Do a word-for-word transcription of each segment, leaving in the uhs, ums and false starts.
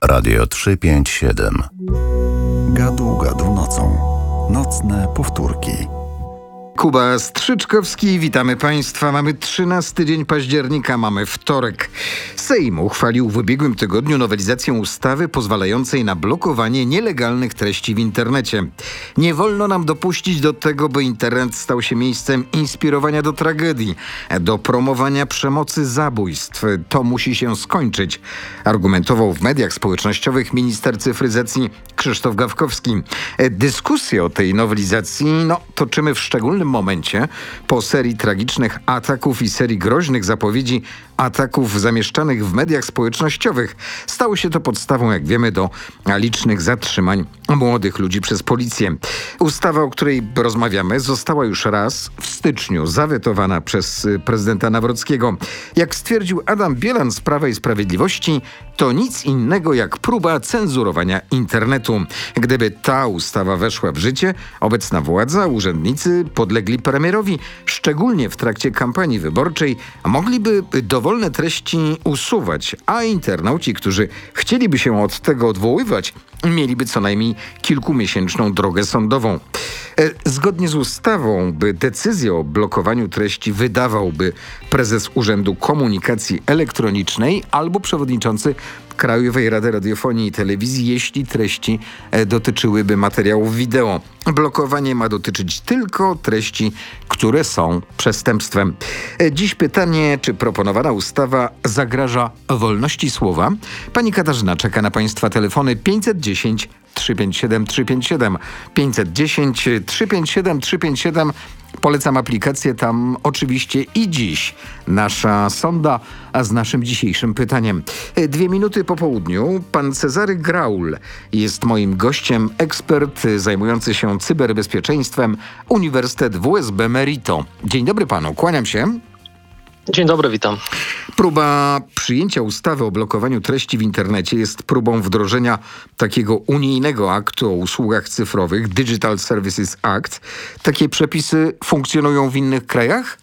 Radio trzysta pięćdziesiąt siedem. Gadu gadu nocą. Nocne powtórki. Kuba Strzyczkowski, witamy Państwa. Mamy trzynasty dzień października, mamy wtorek. Sejm uchwalił w ubiegłym tygodniu nowelizację ustawy pozwalającej na blokowanie nielegalnych treści w internecie. Nie wolno nam dopuścić do tego, by internet stał się miejscem inspirowania do tragedii, do promowania przemocy, zabójstw. To musi się skończyć, argumentował w mediach społecznościowych minister cyfryzacji Krzysztof Gawkowski. Dyskusję o tej nowelizacji no, toczymy w szczególnym momencie po serii tragicznych ataków i serii groźnych zapowiedzi ataków zamieszczanych w mediach społecznościowych. Stało się to podstawą, jak wiemy, do licznych zatrzymań młodych ludzi przez policję. Ustawa, o której rozmawiamy, została już raz w styczniu zawetowana przez prezydenta Nawrockiego. Jak stwierdził Adam Bielan z Prawa i Sprawiedliwości, to nic innego jak próba cenzurowania internetu. Gdyby ta ustawa weszła w życie, obecna władza, urzędnicy podlegli premierowi, szczególnie w trakcie kampanii wyborczej, mogliby dowolne treści usuwać, a internauci, którzy chcieliby się od tego odwoływać, mieliby co najmniej kilkumiesięczną drogę sądową. Zgodnie z ustawą, by decyzję o blokowaniu treści wydawałby prezes Urzędu Komunikacji Elektronicznej albo przewodniczący Krajowej Rady Radiofonii i Telewizji, jeśli treści dotyczyłyby materiałów wideo. Blokowanie ma dotyczyć tylko treści, które są przestępstwem. Dziś pytanie, czy proponowana ustawa zagraża wolności słowa? Pani Katarzyna czeka na Państwa telefony pięćset dziesięć trzysta pięćdziesiąt siedem trzysta pięćdziesiąt siedem. pięćset dziesięć trzysta pięćdziesiąt siedem trzysta pięćdziesiąt siedem. Polecam aplikację, tam oczywiście i dziś nasza sonda, a z naszym dzisiejszym pytaniem. Dwie minuty po południu pan Cezary Graul jest moim gościem, ekspert zajmujący się cyberbezpieczeństwem, Uniwersytet W S B Merito. Dzień dobry panu, kłaniam się. Dzień dobry, witam. Próba przyjęcia ustawy o blokowaniu treści w internecie jest próbą wdrożenia takiego unijnego aktu o usługach cyfrowych, Digital Services Act. Takie przepisy funkcjonują w innych krajach?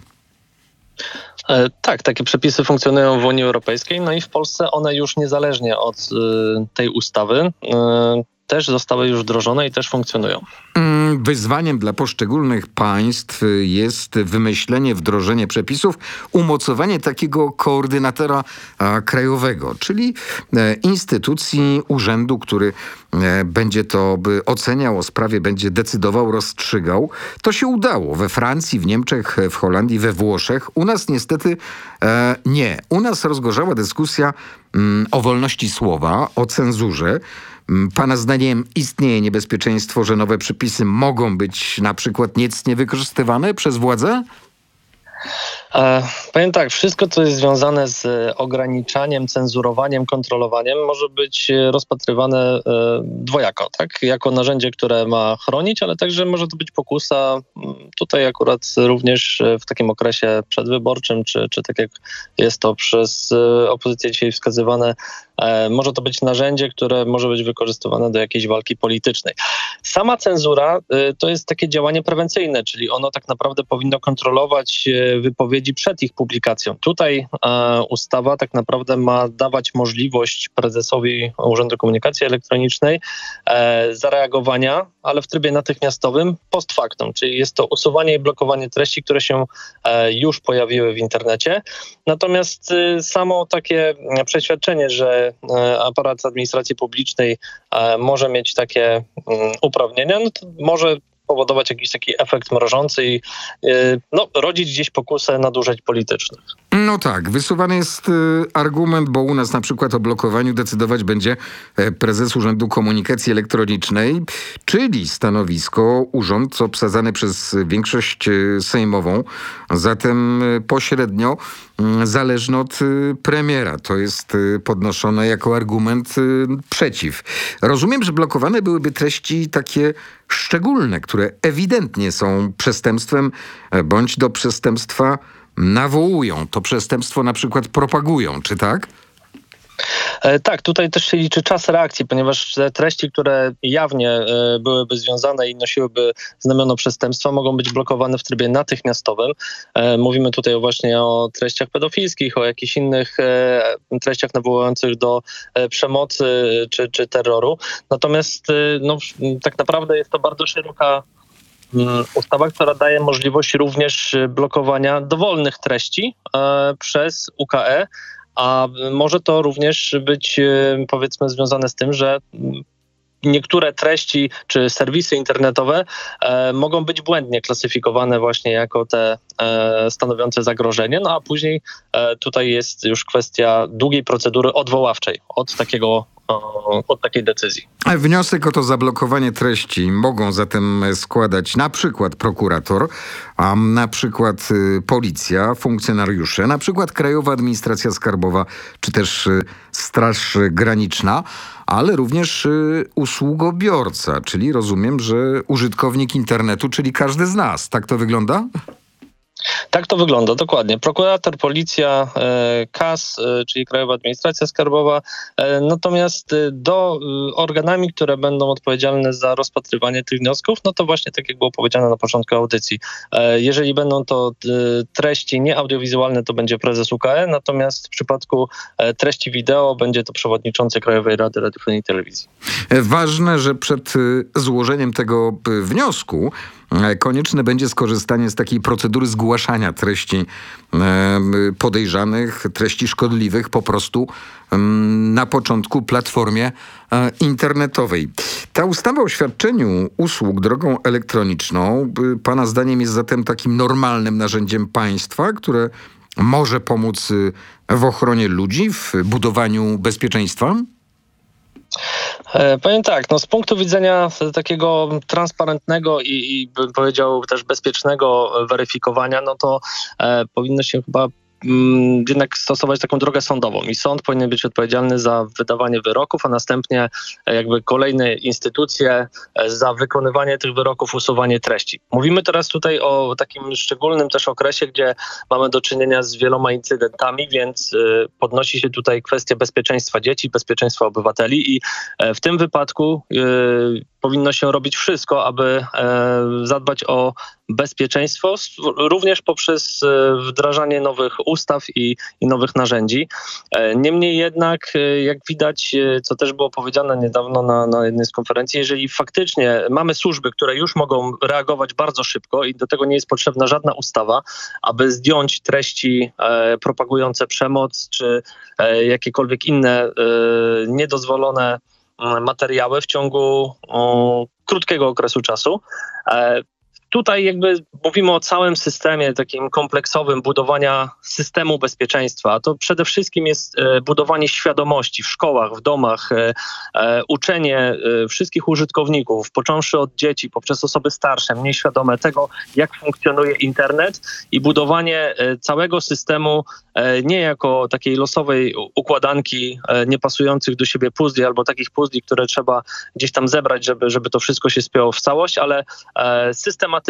E, tak, takie przepisy funkcjonują w Unii Europejskiej, no i w Polsce one już niezależnie od y, tej ustawy y, też zostały już wdrożone i też funkcjonują. Wyzwaniem dla poszczególnych państw jest wymyślenie, wdrożenie przepisów, umocowanie takiego koordynatora a, krajowego, czyli e, instytucji, urzędu, który e, będzie to by oceniał o sprawie, będzie decydował, rozstrzygał. To się udało we Francji, w Niemczech, w Holandii, we Włoszech. U nas niestety e, nie. U nas rozgorzała dyskusja mm, o wolności słowa, o cenzurze. Pana zdaniem istnieje niebezpieczeństwo, że nowe przepisy mogą być na przykład niecnie wykorzystywane przez władzę? E, powiem tak, wszystko co jest związane z ograniczaniem, cenzurowaniem, kontrolowaniem może być rozpatrywane e, dwojako, tak? Jako narzędzie, które ma chronić, ale także może to być pokusa tutaj akurat również w takim okresie przedwyborczym, czy, czy tak jak jest to przez opozycję dzisiaj wskazywane, e, może to być narzędzie, które może być wykorzystywane do jakiejś walki politycznej. Sama cenzura e, to jest takie działanie prewencyjne, czyli ono tak naprawdę powinno kontrolować e, wypowiedzi przed ich publikacją. Tutaj e, ustawa tak naprawdę ma dawać możliwość prezesowi Urzędu Komunikacji Elektronicznej e, zareagowania, ale w trybie natychmiastowym post factum, czyli jest to usuwanie i blokowanie treści, które się e, już pojawiły w internecie. Natomiast e, samo takie przeświadczenie, że e, aparat administracji publicznej e, może mieć takie e, uprawnienia, no to może powodować jakiś taki efekt mrożący i yy, no, rodzić gdzieś pokusę nadużyć politycznych. No tak, wysuwany jest y, argument, bo u nas na przykład o blokowaniu decydować będzie e, prezes Urzędu Komunikacji Elektronicznej, czyli stanowisko, urząd obsadzany przez większość y, sejmową, zatem y, pośrednio y, zależny od y, premiera. To jest y, podnoszone jako argument y, przeciw. Rozumiem, że blokowane byłyby treści takie szczególne, które ewidentnie są przestępstwem, bądź do przestępstwa nawołują. To przestępstwo na przykład propagują, czy tak? E, tak, tutaj też się liczy czas reakcji, ponieważ te treści, które jawnie e, byłyby związane i nosiłyby znamiona przestępstwa, mogą być blokowane w trybie natychmiastowym. E, mówimy tutaj właśnie o treściach pedofilskich, o jakichś innych e, treściach nawołujących do e, przemocy czy, czy terroru. Natomiast e, no, tak naprawdę jest to bardzo szeroka ustawa, która daje możliwość również blokowania dowolnych treści e, przez U K E, a może to również być, e, powiedzmy, związane z tym, że niektóre treści czy serwisy internetowe e, mogą być błędnie klasyfikowane właśnie jako te e, stanowiące zagrożenie, no a później e, tutaj jest już kwestia długiej procedury odwoławczej od takiego od takiej decyzji. Wniosek o to zablokowanie treści mogą zatem składać na przykład prokurator, a na przykład y, policja, funkcjonariusze, na przykład Krajowa Administracja Skarbowa, czy też y, Straż Graniczna, ale również y, usługobiorca, czyli rozumiem, że użytkownik internetu, czyli każdy z nas. Tak to wygląda? Tak to wygląda, dokładnie. Prokurator, policja, K A S, czyli Krajowa Administracja Skarbowa. Natomiast do organami, które będą odpowiedzialne za rozpatrywanie tych wniosków, no to właśnie tak jak było powiedziane na początku audycji. Jeżeli będą to treści nieaudiowizualne, to będzie prezes U K E, natomiast w przypadku treści wideo będzie to przewodniczący Krajowej Rady Radiofonii i Telewizji. Ważne, że przed złożeniem tego wniosku konieczne będzie skorzystanie z takiej procedury zgłaszania treści podejrzanych, treści szkodliwych po prostu na początku platformie internetowej. Ta ustawa o świadczeniu usług drogą elektroniczną pana zdaniem jest zatem takim normalnym narzędziem państwa, które może pomóc w ochronie ludzi, w budowaniu bezpieczeństwa? Powiem tak, no z punktu widzenia takiego transparentnego i, i bym powiedział też bezpiecznego weryfikowania, no to e, powinno się chyba m, jednak stosować taką drogę sądową i sąd powinien być odpowiedzialny za wydawanie wyroków, a następnie e, jakby kolejne instytucje e, za wykonywanie tych wyroków, usuwanie treści. Mówimy teraz tutaj o takim szczególnym też okresie, gdzie mamy do czynienia z wieloma incydentami, więc e, podnosi się tutaj kwestia bezpieczeństwa dzieci, bezpieczeństwa obywateli i e, w tym wypadku e, powinno się robić wszystko, aby e, zadbać o bezpieczeństwo, również poprzez e, wdrażanie nowych ustaw i, i nowych narzędzi. E, niemniej jednak, e, jak widać, e, co też było powiedziane niedawno na, na jednej z konferencji, jeżeli faktycznie mamy służby, które już mogą reagować bardzo szybko i do tego nie jest potrzebna żadna ustawa, aby zdjąć treści e, propagujące przemoc czy e, jakiekolwiek inne e, niedozwolone materiały w ciągu o, krótkiego okresu czasu. E, Tutaj jakby mówimy o całym systemie takim kompleksowym budowania systemu bezpieczeństwa. To przede wszystkim jest e, budowanie świadomości w szkołach, w domach, e, e, uczenie e, wszystkich użytkowników, począwszy od dzieci, poprzez osoby starsze, mniej świadome tego, jak funkcjonuje internet i budowanie e, całego systemu e, nie jako takiej losowej układanki e, niepasujących do siebie puzli albo takich puzli, które trzeba gdzieś tam zebrać, żeby, żeby to wszystko się spięło w całość, ale e, systematyczne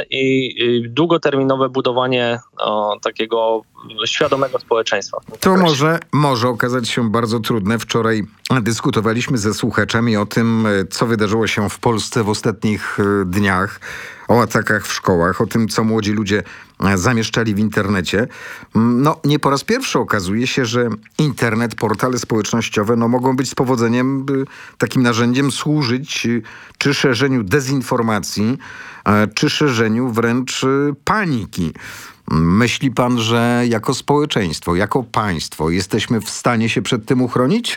i, i długoterminowe budowanie o, takiego świadomego społeczeństwa. To może, może okazać się bardzo trudne. Wczoraj dyskutowaliśmy ze słuchaczami o tym, co wydarzyło się w Polsce w ostatnich dniach, o atakach w szkołach, o tym, co młodzi ludzie zamieszczali w internecie. No, nie po raz pierwszy okazuje się, że internet, portale społecznościowe no, mogą być z powodzeniem takim narzędziem służyć czy szerzeniu dezinformacji, czy szerzeniu wręcz paniki. Myśli pan, że jako społeczeństwo, jako państwo jesteśmy w stanie się przed tym uchronić?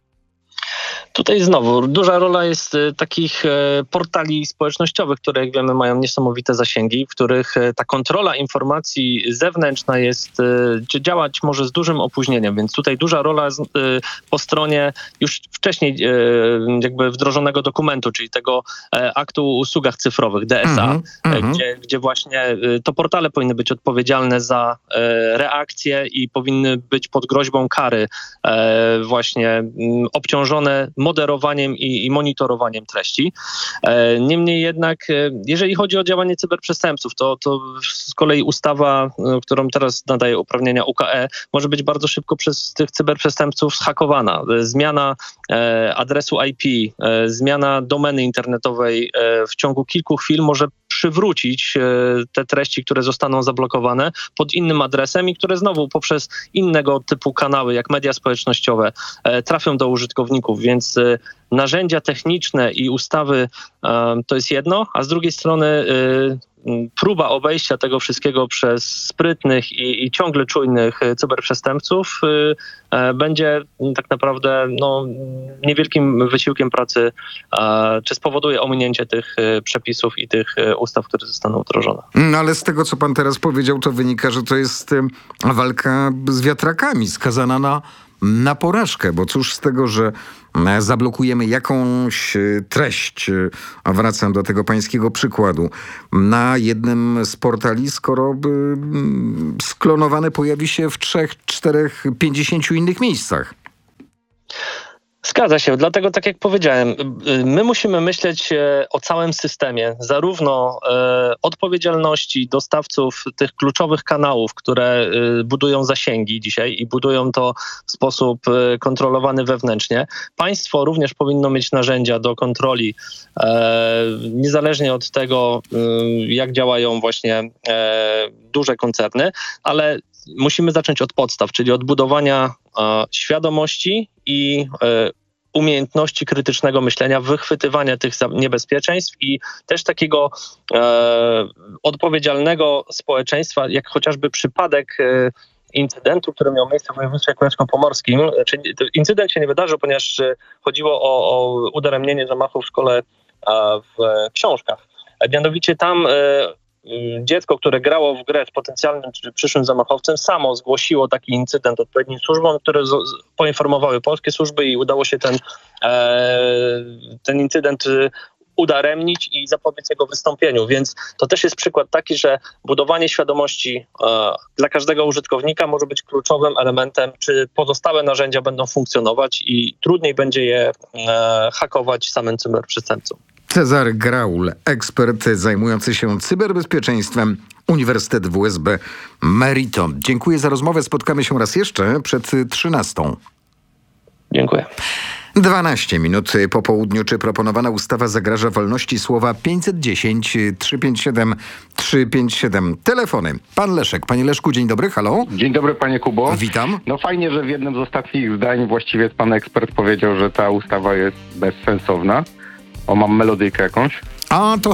Tutaj znowu duża rola jest takich portali społecznościowych, które jak wiemy mają niesamowite zasięgi, w których ta kontrola informacji zewnętrzna jest, czy działać może z dużym opóźnieniem, więc tutaj duża rola po stronie już wcześniej jakby wdrożonego dokumentu, czyli tego aktu o usługach cyfrowych, D S A, mm-hmm. gdzie, gdzie właśnie to portale powinny być odpowiedzialne za reakcje i powinny być pod groźbą kary właśnie obciążone moderowaniem i, i monitorowaniem treści. Niemniej jednak, jeżeli chodzi o działanie cyberprzestępców, to, to z kolei ustawa, którą teraz nadaje uprawnienia U K E, może być bardzo szybko przez tych cyberprzestępców zhakowana. Zmiana adresu I P, zmiana domeny internetowej w ciągu kilku chwil może przywrócić te treści, które zostaną zablokowane pod innym adresem i które znowu poprzez innego typu kanały, jak media społecznościowe, trafią do użytkowników, więc narzędzia techniczne i ustawy to jest jedno, a z drugiej strony próba obejścia tego wszystkiego przez sprytnych i, i ciągle czujnych cyberprzestępców będzie tak naprawdę no, niewielkim wysiłkiem pracy, czy spowoduje ominięcie tych przepisów i tych ustaw, które zostaną wdrożone. No ale z tego, co pan teraz powiedział, to wynika, że to jest walka z wiatrakami, skazana na na porażkę, bo cóż z tego, że zablokujemy jakąś treść, a wracam do tego pańskiego przykładu, na jednym z portali, skoro sklonowane pojawi się w trzech, czterech, pięćdziesięciu innych miejscach. Zgadza się, dlatego tak jak powiedziałem, my musimy myśleć o całym systemie, zarówno e, odpowiedzialności dostawców tych kluczowych kanałów, które e, budują zasięgi dzisiaj i budują to w sposób e, kontrolowany wewnętrznie. Państwo również powinno mieć narzędzia do kontroli, e, niezależnie od tego, e, jak działają właśnie e, duże koncerny, ale musimy zacząć od podstaw, czyli od budowania e, świadomości i e, umiejętności krytycznego myślenia, wychwytywania tych niebezpieczeństw i też takiego e, odpowiedzialnego społeczeństwa, jak chociażby przypadek e, incydentu, który miał miejsce w województwie kujawsko-pomorskim. Czyli incydent się nie wydarzył, ponieważ chodziło o, o udaremnienie zamachu w szkole a, w książkach. Mianowicie tam e, dziecko, które grało w grę z potencjalnym czy przyszłym zamachowcem, samo zgłosiło taki incydent odpowiednim służbom, które z, poinformowały polskie służby i udało się ten, e, ten incydent udaremnić i zapobiec jego wystąpieniu. Więc to też jest przykład taki, że budowanie świadomości e, dla każdego użytkownika może być kluczowym elementem, czy pozostałe narzędzia będą funkcjonować i trudniej będzie je e, hakować samym cyberprzestępcom. Cezary Graul, ekspert zajmujący się cyberbezpieczeństwem, Uniwersytet W S B Meriton. Dziękuję za rozmowę. Spotkamy się raz jeszcze przed trzynastą. Dziękuję. dwanaście minut po południu. Czy proponowana ustawa zagraża wolności słowa? pięćset dziesięć, trzysta pięćdziesiąt siedem, trzysta pięćdziesiąt siedem. Telefony. Pan Leszek. Panie Leszku, dzień dobry. Halo. Dzień dobry, panie Kubo. Witam. No fajnie, że w jednym z ostatnich zdań właściwie pan ekspert powiedział, że ta ustawa jest bezsensowna. O, mam melodyjkę jakąś. A, to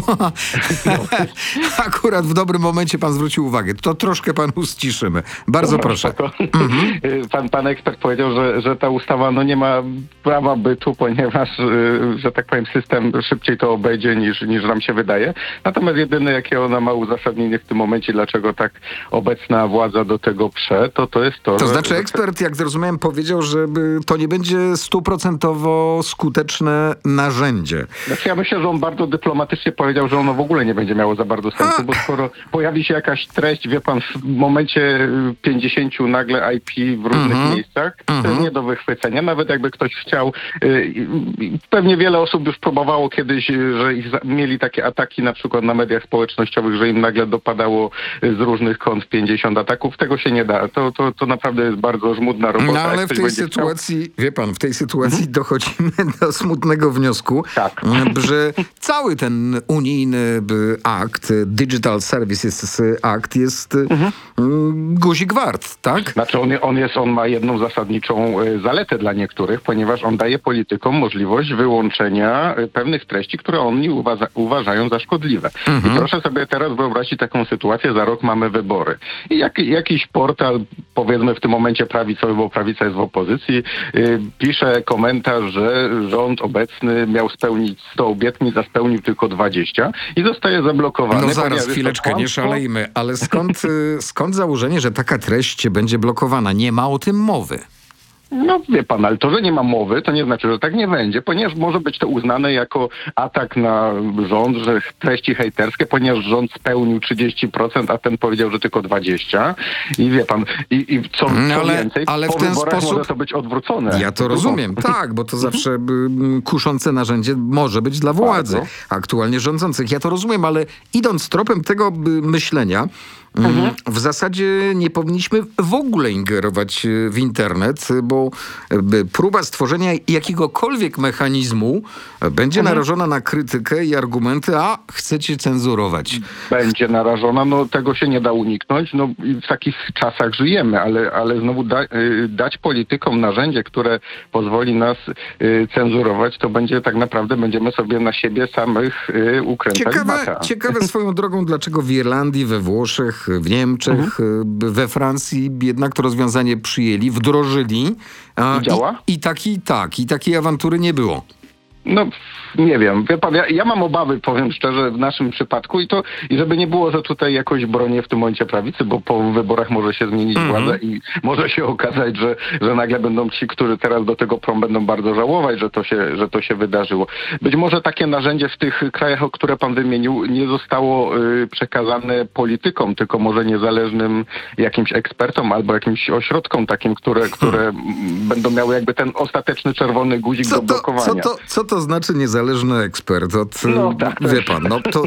akurat w dobrym momencie pan zwrócił uwagę. To troszkę panu ściszymy. Bardzo proszę. Mhm. Pan, pan ekspert powiedział, że, że ta ustawa no nie ma prawa bytu, ponieważ, że tak powiem, system szybciej to obejdzie niż, niż nam się wydaje. Natomiast jedyne, jakie ona ma uzasadnienie w tym momencie, dlaczego tak obecna władza do tego prze, to to jest to... To że, znaczy że... ekspert, jak zrozumiałem, powiedział, że to nie będzie stuprocentowo skuteczne narzędzie. Znaczy ja myślę, że on bardzo dyplomatycznie powiedział, że ono w ogóle nie będzie miało za bardzo sensu, bo skoro pojawi się jakaś treść, wie pan, w momencie pięćdziesięciu nagle I P w różnych mm-hmm. miejscach, to mm-hmm. jest nie do wychwycenia. Nawet jakby ktoś chciał, pewnie wiele osób już próbowało kiedyś, że ich mieli takie ataki na przykład na mediach społecznościowych, że im nagle dopadało z różnych kąt pięćdziesiąt ataków. Tego się nie da. To, to, to naprawdę jest bardzo żmudna robota. No ale w tej sytuacji, chciał... wie pan, w tej sytuacji mm-hmm. dochodzimy do smutnego wniosku, tak. że cały ten unijny akt, Digital Services Act jest mhm. guzik wart, tak? Znaczy on, on, jest, on ma jedną zasadniczą zaletę dla niektórych, ponieważ on daje politykom możliwość wyłączenia pewnych treści, które oni uważa, uważają za szkodliwe. Mhm. I proszę sobie teraz wyobrazić taką sytuację, za rok mamy wybory. I jak, jakiś portal, powiedzmy w tym momencie prawicowy, bo prawica jest w opozycji, yy, pisze komentarz, że rząd obecny miał spełnić sto obietnic, a spełnił tylko dwadzieścia i zostaje zablokowany. No zaraz, chwileczkę, nie szalejmy, ale skąd, skąd założenie, że taka treść będzie blokowana? Nie ma o tym mowy. No wie pan, ale to, że nie ma mowy, to nie znaczy, że tak nie będzie, ponieważ może być to uznane jako atak na rząd, że treści hejterskie, ponieważ rząd spełnił trzydzieści procent, a ten powiedział, że tylko dwadzieścia procent. I wie pan, i, i co, No, co ale, więcej, ale po w ten wyborach sposób może to być odwrócone. Ja to rozumiem, tak, bo to zawsze y, kuszące narzędzie może być dla władzy Bardzo. aktualnie rządzących. Ja to rozumiem, ale idąc tropem tego y, myślenia, Mhm. w zasadzie nie powinniśmy w ogóle ingerować w internet, bo próba stworzenia jakiegokolwiek mechanizmu będzie Mhm. narażona na krytykę i argumenty, a chcecie cenzurować. Będzie narażona, no tego się nie da uniknąć, no i w takich czasach żyjemy, ale, ale znowu da, y, dać politykom narzędzie, które pozwoli nas y, cenzurować, to będzie tak naprawdę, będziemy sobie na siebie samych y, ukręcać Ciekawe, bata. ciekawe swoją drogą, dlaczego w Irlandii, we Włoszech, w Niemczech, we Francji jednak to rozwiązanie przyjęli, wdrożyli. a, Działa? I, i, taki, i tak, i takiej awantury nie było. No, nie wiem. Wie pan, ja, ja mam obawy, powiem szczerze, w naszym przypadku i to, i żeby nie było, że tutaj jakoś bronię w tym momencie prawicy, bo po wyborach może się zmienić Mhm. władza i może się okazać, że, że nagle będą ci, którzy teraz do tego prą, będą bardzo żałować, że to się, że to się wydarzyło. Być może takie narzędzie w tych krajach, o które pan wymienił, nie zostało y, przekazane politykom, tylko może niezależnym jakimś ekspertom albo jakimś ośrodkom takim, które, które hmm. będą miały jakby ten ostateczny czerwony guzik Co do to, blokowania. co, to, co to znaczy niezależny ekspert? Od, No tak, wie też. pan, no to...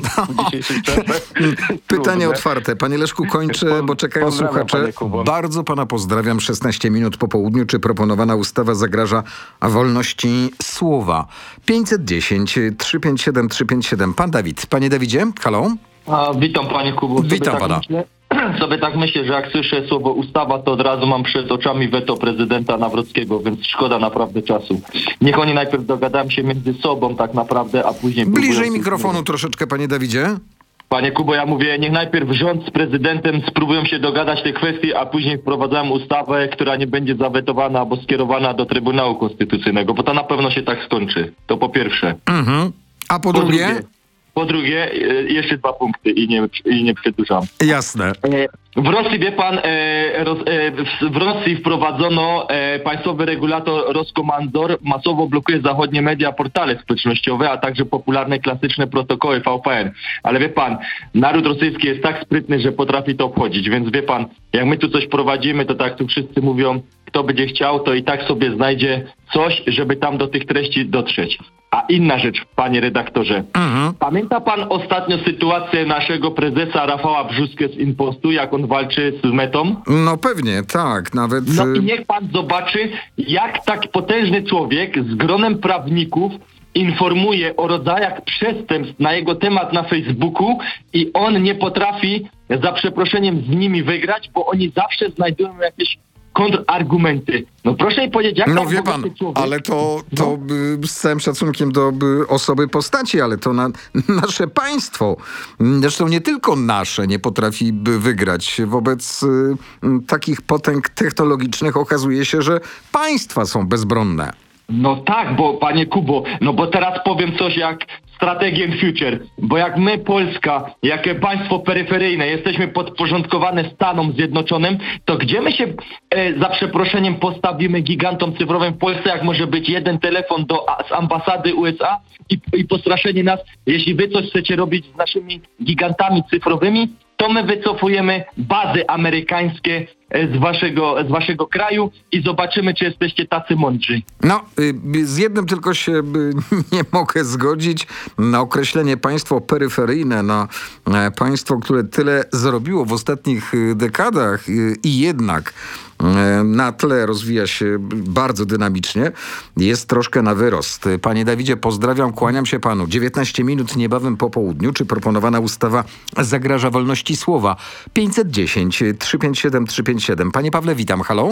Pytanie Trudne. otwarte. Panie Leszku, kończę, bo czekają Pozdrawiam, słuchacze. panie Kubo. Bardzo pana pozdrawiam. szesnaście minut po południu. Czy proponowana ustawa zagraża wolności słowa? pięćset dziesięć, trzysta pięćdziesiąt siedem, trzysta pięćdziesiąt siedem. Pan Dawid. Panie Dawidzie, halo? A, witam panie Kubu. Sobie Witam tak pana. Myślę, sobie tak myślę, że jak słyszę słowo ustawa, to od razu mam przed oczami weto prezydenta Nawrockiego, więc szkoda naprawdę czasu. Niech oni najpierw dogadają się między sobą tak naprawdę, a później... Bliżej próbują- mikrofonu troszeczkę, panie Dawidzie. Panie Kubo, ja mówię, niech najpierw rząd z prezydentem spróbują się dogadać te kwestie, a później wprowadzają ustawę, która nie będzie zawetowana albo skierowana do Trybunału Konstytucyjnego, bo to na pewno się tak skończy. To po pierwsze. Mhm. A po, Po drugie? drugie, po drugie e, jeszcze dwa punkty i nie, i nie przedłużam. Jasne. W Rosji, wie pan, e, roz, e, w, w Rosji wprowadzono e, państwowy regulator Roskomnadzor, masowo blokuje zachodnie media, portale społecznościowe, a także popularne klasyczne protokoły V P N. Ale wie pan, naród rosyjski jest tak sprytny, że potrafi to obchodzić, więc wie pan, jak my tu coś prowadzimy, to tak tu wszyscy mówią, kto będzie chciał, to i tak sobie znajdzie coś, żeby tam do tych treści dotrzeć. A inna rzecz, panie redaktorze. Mhm. Pamięta pan ostatnio sytuację naszego prezesa Rafała Brzuskę z Impostu, jak on walczy z Metą? No pewnie, tak. Nawet... No i y, niech pan zobaczy, jak tak potężny człowiek z gronem prawników informuje o rodzajach przestępstw na jego temat na Facebooku i on nie potrafi za przeproszeniem z nimi wygrać, bo oni zawsze znajdują jakieś kontrargumenty. No proszę mi powiedzieć, jak No tak wie bogaty pan, człowiek... ale to, to y, z całym szacunkiem do y, osoby postaci, ale to na, nasze państwo, zresztą nie tylko nasze, nie potrafi by wygrać. Wobec y, y, takich potęg technologicznych okazuje się, że państwa są bezbronne. No tak, bo panie Kubo, no bo teraz powiem coś jak strategię Future, bo jak my, Polska, jakie państwo peryferyjne, jesteśmy podporządkowane Stanom Zjednoczonym, to gdzie my się e, za przeproszeniem postawimy gigantom cyfrowym w Polsce, jak może być jeden telefon do, a, z ambasady U S A i, i postraszenie nas, jeśli wy coś chcecie robić z naszymi gigantami cyfrowymi, to my wycofujemy bazy amerykańskie z waszego, z waszego kraju i zobaczymy, czy jesteście tacy mądrzy. No, y, z jednym tylko się y, nie mogę zgodzić. Na określenie państwo peryferyjne, na e, państwo, które tyle zrobiło w ostatnich y, dekadach y, i jednak e, na tle rozwija się bardzo dynamicznie, jest troszkę na wyrost. Panie Dawidzie, pozdrawiam, kłaniam się panu. dziewiętnaście minut niebawem po południu. Czy proponowana ustawa zagraża wolności słowa? pięćset dziesięć, trzysta pięćdziesiąt siedem, trzysta pięćdziesiąt siedem. Panie Pawle, witam. Halo?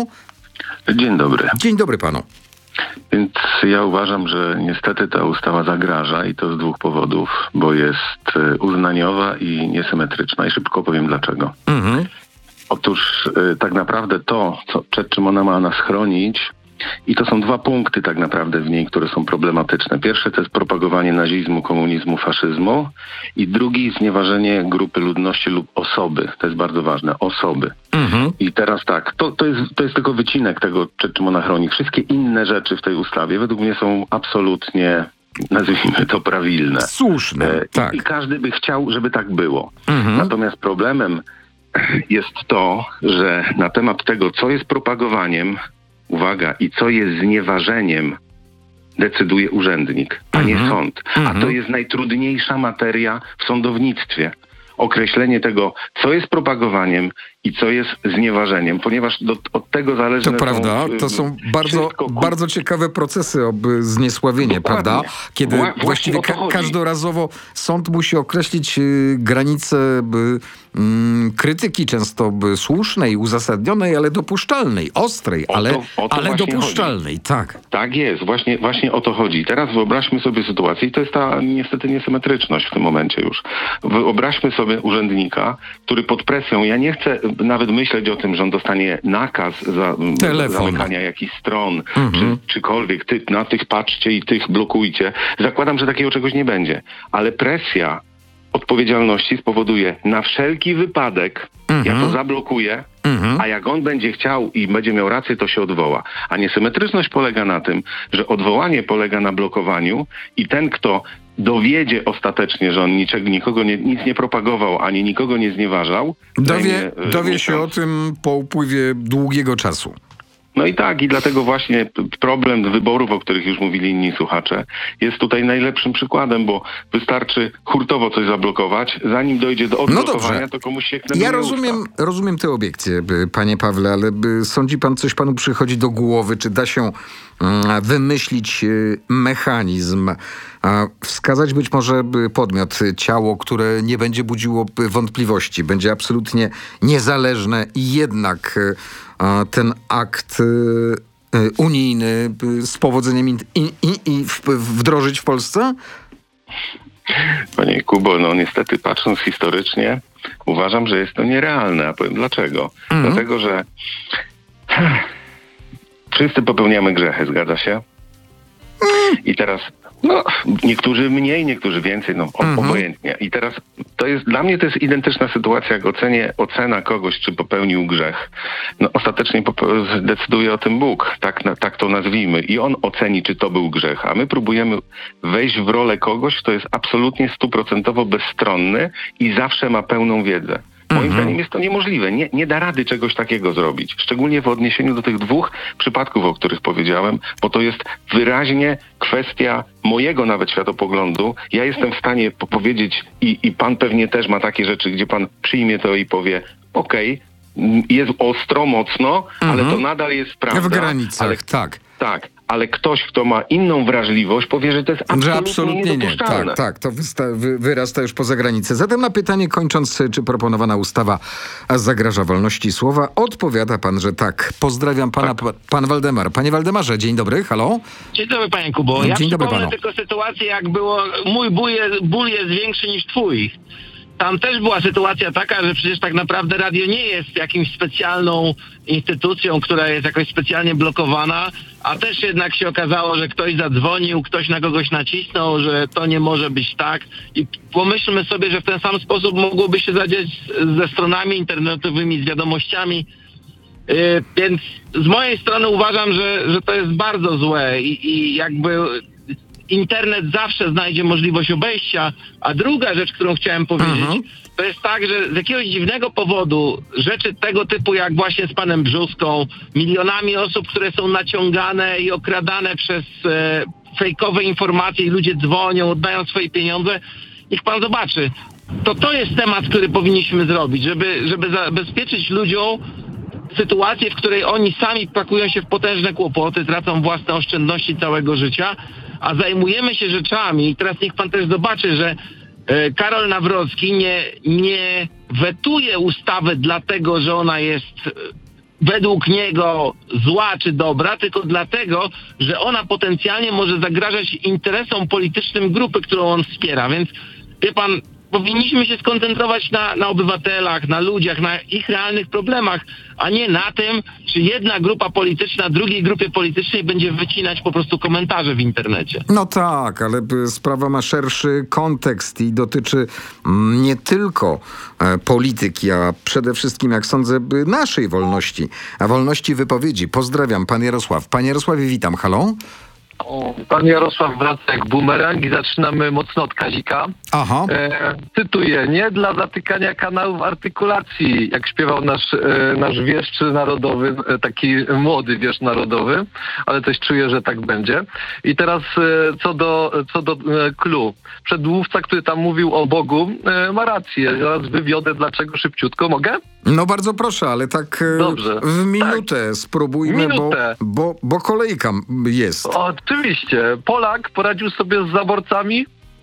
Dzień dobry. Dzień dobry panu. Więc ja uważam, że niestety ta ustawa zagraża i to z dwóch powodów, bo jest e, uznaniowa i niesymetryczna i szybko powiem dlaczego. Mhm. Otóż e, tak naprawdę to, co, przed czym ona ma nas chronić, I to są dwa punkty tak naprawdę w niej, które są problematyczne. Pierwsze to jest propagowanie nazizmu, komunizmu, faszyzmu i drugi znieważenie grupy ludności lub osoby. To jest bardzo ważne. Osoby. Mhm. I teraz tak, to, to, jest, to jest tylko wycinek tego, czym ona chroni. Wszystkie inne rzeczy w tej ustawie według mnie są absolutnie, nazwijmy to, prawilne. Słuszne, e, tak. I, I każdy by chciał, żeby tak było. Mhm. Natomiast problemem jest to, że na temat tego, co jest propagowaniem, uwaga, i co jest znieważeniem, decyduje urzędnik, a nie Mhm. sąd. A to jest najtrudniejsza materia w sądownictwie. Określenie tego, co jest propagowaniem i co jest znieważeniem, ponieważ do, od tego zależy... To prawda, to są bardzo, wszystko. bardzo ciekawe procesy o by zniesławienie, Dokładnie. prawda? Kiedy Wła- właśnie właściwie o to ka- chodzi. każdorazowo sąd musi określić y, granice by, mm, krytyki, często by słusznej, uzasadnionej, ale dopuszczalnej, ostrej, O to- ale, o to ale właśnie dopuszczalnej, tak. Tak jest, właśnie, właśnie o to chodzi. Teraz wyobraźmy sobie sytuację i to jest ta niestety niesymetryczność w tym momencie już. Wyobraźmy sobie urzędnika, który pod presją, ja nie chcę nawet myśleć o tym, że on dostanie nakaz za, Telefon. zamykania jakichś stron, Mhm. czy czykolwiek, ty, na tych patrzcie i tych blokujcie. Zakładam, że takiego czegoś nie będzie. Ale presja odpowiedzialności spowoduje na wszelki wypadek, Mhm. ja to zablokuję, Mhm. a jak on będzie chciał i będzie miał rację, to się odwoła. A niesymetryczność polega na tym, że odwołanie polega na blokowaniu i ten, kto dowiedzie ostatecznie, że on niczego, nikogo nie, nic nie propagował, ani nikogo nie znieważał, Dowie, zajmie, e, dowie się miesiąc. o tym po upływie długiego czasu. No i tak, i dlatego właśnie p- problem wyborów, o których już mówili inni słuchacze, jest tutaj najlepszym przykładem, bo wystarczy hurtowo coś zablokować, zanim dojdzie do odblokowania, dobrze. to komuś się Ja knebuje rozumiem, usta. rozumiem te obiekcje, by- panie Pawle, ale by, sądzi pan, coś panu przychodzi do głowy, czy da się mm, wymyślić y, mechanizm, a wskazać być może by podmiot, y, ciało, które nie będzie budziło y, wątpliwości, będzie absolutnie niezależne i jednak y, a ten akt y, y, unijny y, z powodzeniem in, i, i, i w, wdrożyć w Polsce? Panie Kubo, no niestety patrząc historycznie, uważam, że jest to nierealne. A powiem dlaczego. Mhm. Dlatego, że wszyscy popełniamy grzechy, zgadza się? I teraz, no, niektórzy mniej, niektórzy więcej, no o- Mhm. obojętnie. I teraz to jest, dla mnie to jest identyczna sytuacja, jak ocenie, ocena kogoś, czy popełnił grzech. No ostatecznie pope- zdecyduje o tym Bóg, tak, na, tak to nazwijmy. I On oceni, czy to był grzech. A my próbujemy wejść w rolę kogoś, kto jest absolutnie stuprocentowo bezstronny i zawsze ma pełną wiedzę. Moim Mhm. zdaniem jest to niemożliwe. Nie, nie da rady czegoś takiego zrobić. Szczególnie w odniesieniu do tych dwóch przypadków, o których powiedziałem, bo to jest wyraźnie kwestia mojego nawet światopoglądu. Ja jestem w stanie po- powiedzieć i, i pan pewnie też ma takie rzeczy, gdzie pan przyjmie to i powie, okej, m, jest ostro, mocno, ale to nadal jest prawda. W granicach, ale, tak. tak, ale ktoś, kto ma inną wrażliwość, powie, że to jest absolutnie, Że absolutnie nie. niedopuszczalne. Tak, tak, to wysta- wy- wyrasta już poza granicę. Zatem na pytanie kończąc, czy proponowana ustawa zagraża wolności słowa, odpowiada pan, że tak. Pozdrawiam pana, pa- pan Waldemar. Panie Waldemarze, dzień dobry, halo? Dzień dobry, panie Kubo. Ja Dzień dobry przypomnę panu. tylko sytuację, jak było mój ból jest, ból jest większy niż twój. Tam też była sytuacja taka, że przecież tak naprawdę radio nie jest jakimś specjalną instytucją, która jest jakoś specjalnie blokowana, a też jednak się okazało, że ktoś zadzwonił, ktoś na kogoś nacisnął, że to nie może być tak. I pomyślmy sobie, że w ten sam sposób mogłoby się zadziać z- ze stronami internetowymi, z wiadomościami. Yy, więc z mojej strony uważam, że, że to jest bardzo złe i, i jakby internet zawsze znajdzie możliwość obejścia. A druga rzecz, którą chciałem powiedzieć, Mhm. to jest tak, że z jakiegoś dziwnego powodu rzeczy tego typu jak właśnie z panem Brzuską, milionami osób, które są naciągane i okradane przez e, fejkowe informacje i ludzie dzwonią, oddają swoje pieniądze. Niech pan zobaczy. To to jest temat, który powinniśmy zrobić, żeby, żeby zabezpieczyć ludziom sytuację, w której oni sami pakują się w potężne kłopoty, tracą własne oszczędności całego życia, a zajmujemy się rzeczami. I teraz niech pan też zobaczy, że e, Karol Nawrocki nie, nie wetuje ustawy dlatego, że ona jest e, według niego zła czy dobra, tylko dlatego, że ona potencjalnie może zagrażać interesom politycznym grupy, którą on wspiera. Więc wie pan, powinniśmy się skoncentrować na, na obywatelach, na ludziach, na ich realnych problemach, a nie na tym, czy jedna grupa polityczna drugiej grupie politycznej będzie wycinać po prostu komentarze w internecie. No tak, ale y, sprawa ma szerszy kontekst i dotyczy mm, nie tylko e, polityki, a przede wszystkim, jak sądzę, y, naszej wolności, a wolności wypowiedzi. Pozdrawiam, pan Jarosław. Panie Jarosławie, witam. Halo? O, pan Jarosław wraca jak bumerang i zaczynamy mocno od Kazika. Aha. E, cytuję, nie dla zatykania kanałów artykulacji, jak śpiewał nasz, e, nasz wieszcz narodowy, e, taki młody wieszcz narodowy, ale coś czuję, że tak będzie. I teraz e, co do, co do e, clue. Przedmówca, który tam mówił o Bogu, e, ma rację. Zaraz wywiodę, dlaczego szybciutko. Mogę? No bardzo proszę, ale tak e, Dobrze. w minutę spróbujmy, Minutę. Bo, bo, bo kolejka jest. O, oczywiście. Polak poradził sobie z zaborcami.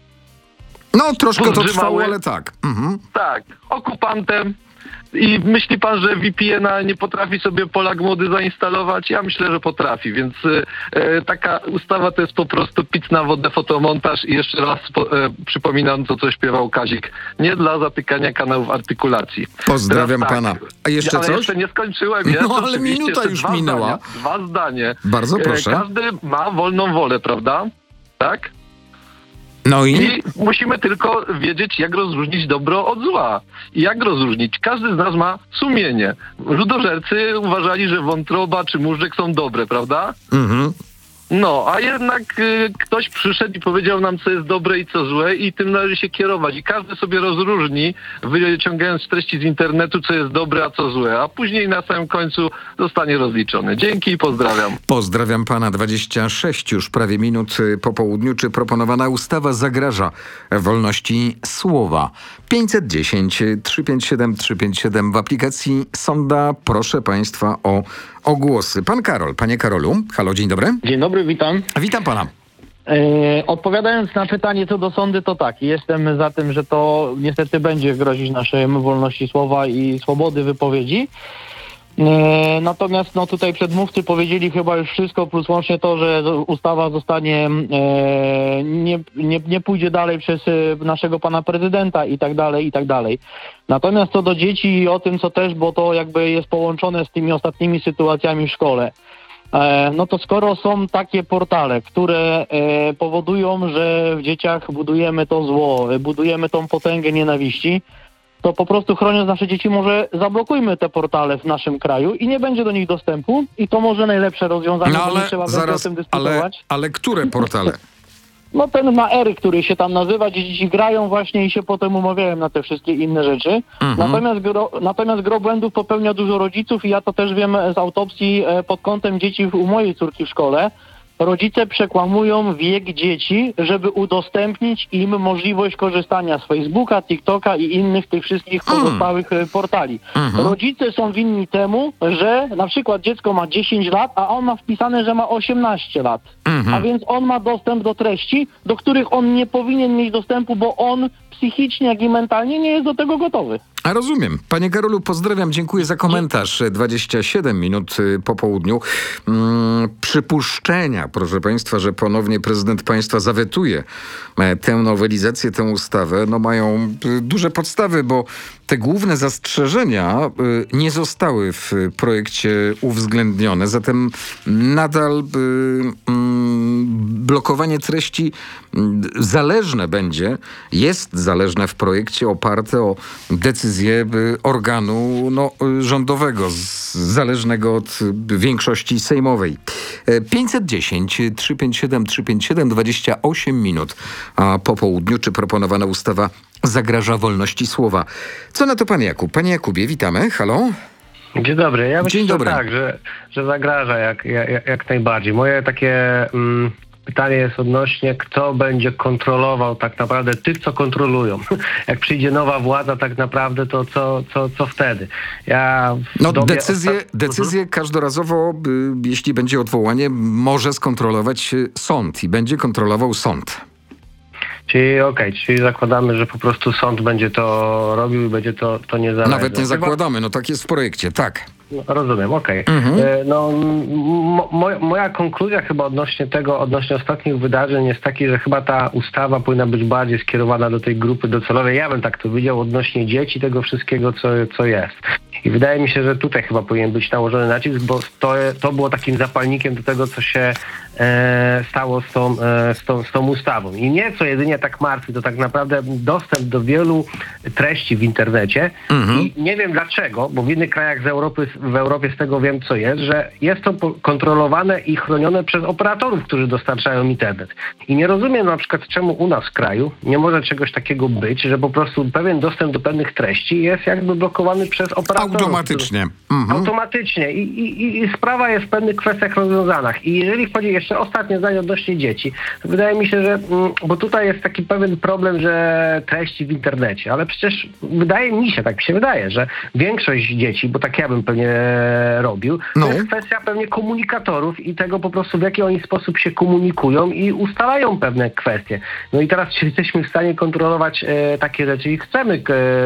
No troszkę to Podrzymały. trwało, ale tak. Mhm. Tak, okupantem. I myśli pan, że V P N a nie potrafi sobie Polak młody zainstalować? Ja myślę, że potrafi, więc e, taka ustawa to jest po prostu pic na wodę, fotomontaż i jeszcze raz po, e, przypominam to, co śpiewał Kazik. Nie dla zatykania kanałów artykulacji. Pozdrawiam Teraz pana. tak, A jeszcze ale coś? jeszcze nie skończyłem. Jeszcze, No ale oczywiście, minuta jeszcze już dwa minęła. Zdania, dwa zdanie. Bardzo proszę. E, każdy ma wolną wolę, prawda? Tak? No i? I musimy tylko wiedzieć, jak rozróżnić dobro od zła. I jak rozróżnić? Każdy z nas ma sumienie. Ludożercy uważali, że wątroba czy móżdżek są dobre, prawda? Mhm. No, a jednak y, ktoś przyszedł i powiedział nam, co jest dobre i co złe i tym należy się kierować. I każdy sobie rozróżni, wyciągając treści z internetu, co jest dobre, a co złe. A później na samym końcu zostanie rozliczony. Dzięki i pozdrawiam. Pozdrawiam pana. dwadzieścia sześć już prawie minut y, po południu. Czy proponowana ustawa zagraża wolności słowa? pięćset dziesięć trzysta pięćdziesiąt siedem trzysta pięćdziesiąt siedem w aplikacji Sonda. Proszę państwa o, o głosy. Pan Karol. Panie Karolu. Halo, dzień dobry. Dzień dobry, witam. Witam pana. E, odpowiadając na pytanie co do sądy, to tak, jestem za tym, że to niestety będzie grozić naszej wolności słowa i swobody wypowiedzi. E, natomiast no tutaj przedmówcy powiedzieli chyba już wszystko, plus łącznie to, że ustawa zostanie, e, nie, nie, nie pójdzie dalej przez e, naszego pana prezydenta i tak dalej, i tak dalej. Natomiast co do dzieci i o tym, co też, bo to jakby jest połączone z tymi ostatnimi sytuacjami w szkole. No to skoro są takie portale, które e, powodują, że w dzieciach budujemy to zło, budujemy tą potęgę nienawiści, to po prostu chroniąc nasze dzieci może zablokujmy te portale w naszym kraju i nie będzie do nich dostępu i to może najlepsze rozwiązanie, No bo nie ale trzeba będzie o zaraz, tym ale, dyskutować. ale które portale? No ten na R, który się tam nazywa, gdzie dzieci grają właśnie i się potem umawiają na te wszystkie inne rzeczy. Mhm. Natomiast, gro, natomiast gro błędów popełnia dużo rodziców i ja to też wiem z autopsji e, pod kątem dzieci u mojej córki w szkole. Rodzice przekłamują wiek dzieci, żeby udostępnić im możliwość korzystania z Facebooka, TikToka i innych tych wszystkich pozostałych mm. portali. Mhm. Rodzice są winni temu, że na przykład dziecko ma dziesięć lat, a on ma wpisane, że ma osiemnaście lat. Mhm. A więc on ma dostęp do treści, do których on nie powinien mieć dostępu, bo on psychicznie, jak i mentalnie nie jest do tego gotowy. A rozumiem. Panie Karolu, pozdrawiam, dziękuję za komentarz. dwadzieścia siedem minut po południu. Hmm, przypuszczenia, proszę państwa, że ponownie prezydent państwa zawetuje tę nowelizację, tę ustawę, no mają duże podstawy, bo te główne zastrzeżenia nie zostały w projekcie uwzględnione, zatem nadal blokowanie treści zależne będzie, jest zależne w projekcie, oparte o decyzję organu no, rządowego, z, zależnego od większości sejmowej. pięćset dziesięć trzysta pięćdziesiąt siedem trzysta pięćdziesiąt siedem, dwadzieścia osiem minut a po południu. Czy proponowana ustawa zagraża wolności słowa? Co na to pan Jakub? Panie Jakubie, witamy. Halo? Dzień dobry. Ja myślę, Dzień dobry. że tak, że, że zagraża jak, jak, jak najbardziej. Moje takie mm, pytanie jest odnośnie, kto będzie kontrolował tak naprawdę tych, co kontrolują. Jak przyjdzie nowa władza tak naprawdę, to co, co, co wtedy? Ja no dobie decyzję, ostat... decyzję mhm. każdorazowo, y, jeśli będzie odwołanie, może skontrolować sąd i będzie kontrolował sąd. Czyli okej, okay, czyli zakładamy, że po prostu sąd będzie to robił i będzie to, to niezależne. Nawet nie zakładamy, no tak jest w projekcie, tak. No, rozumiem, okej. Mhm. E, No, mo, mo- moja konkluzja chyba odnośnie tego, odnośnie ostatnich wydarzeń jest taki, że chyba ta ustawa powinna być bardziej skierowana do tej grupy docelowej. Ja bym tak to widział odnośnie dzieci, tego wszystkiego, co, co jest. I wydaje mi się, że tutaj chyba powinien być nałożony nacisk, bo to, to było takim zapalnikiem do tego, co się e, stało z tą, e, z, tą, z tą ustawą. I mnie co jedynie tak martwi, to tak naprawdę dostęp do wielu treści w internecie. Mhm. I nie wiem dlaczego, bo w innych krajach z Europy, w Europie z tego wiem, co jest, że jest to po- kontrolowane i chronione przez operatorów, którzy dostarczają internet. I nie rozumiem na przykład, czemu u nas w kraju nie może czegoś takiego być, że po prostu pewien dostęp do pewnych treści jest jakby blokowany przez operatorów. Automatycznie. Mhm. Automatycznie. I, i, I sprawa jest w pewnych kwestiach rozwiązana. I jeżeli chodzi jeszcze ostatnie zdanie odnośnie dzieci, to wydaje mi się, że, mm, bo tutaj jest taki pewien problem, że treści w internecie, ale przecież wydaje mi się, tak mi się wydaje, że większość dzieci, bo tak ja bym pewnie robił, No. to jest kwestia pewnie komunikatorów i tego po prostu, w jaki oni sposób się komunikują i ustalają pewne kwestie. No i teraz czy jesteśmy w stanie kontrolować e, takie rzeczy i chcemy e,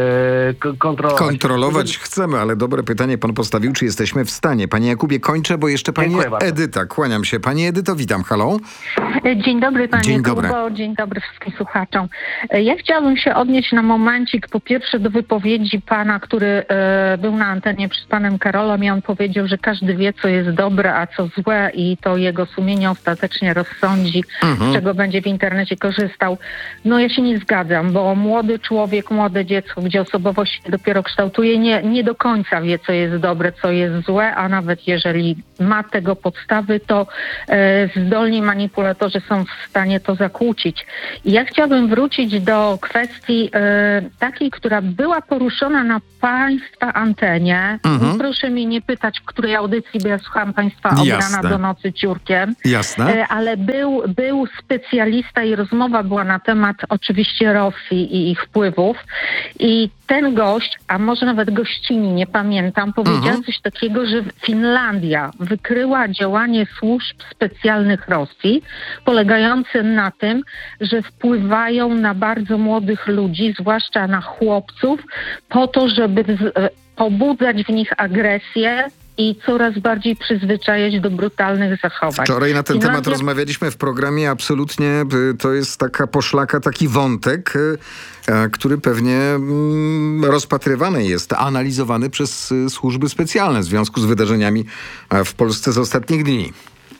k- kontrolować. Kontrolować chcemy, ale dobre pytanie pan postawił, czy jesteśmy w stanie. Panie Jakubie, kończę, bo jeszcze pani Dziękuję bardzo. Edyta. Kłaniam się. Pani Edyto, witam. Halo? Dzień dobry panie Dzień dobry. Kubo, dzień dobry wszystkim słuchaczom. Ja chciałabym się odnieść na momencik po pierwsze do wypowiedzi pana, który e, był na antenie przez panem Karolem i on powiedział, że każdy wie, co jest dobre, a co złe i to jego sumienie ostatecznie rozsądzi, Mhm. z czego będzie w internecie korzystał. No ja się nie zgadzam, bo młody człowiek, młode dziecko, gdzie osobowość się dopiero kształtuje, nie, nie do końca wie, co jest dobre, co jest złe, a nawet jeżeli ma tego podstawy, to e, zdolni manipulatorzy są w stanie to zakłócić. I ja chciałabym wrócić do kwestii e, takiej, która była poruszona na państwa antenie. Mhm. Proszę mnie nie pytać, w której audycji, bo ja słucham państwa od Jasne. rana do nocy ciurkiem. Jasne. E, Ale był, był specjalista i rozmowa była na temat oczywiście Rosji i ich wpływów. I ten gość, a może nawet gościni, nie pamiętam, powiedział Mhm. coś takiego, że Finlandia wykryła działanie służb specjalnych Rosji, polegające na tym, że wpływają na bardzo młodych ludzi, zwłaszcza na chłopców, po to, żeby z, e, pobudzać w nich agresję i coraz bardziej przyzwyczajać do brutalnych zachowań. Wczoraj na ten Finlandia- temat rozmawialiśmy w programie. Absolutnie y, to jest taka poszlaka, taki wątek, y, a, który pewnie mm, rozpatrywany jest, analizowany przez y, służby specjalne w związku z wydarzeniami a, w Polsce z ostatnich dni.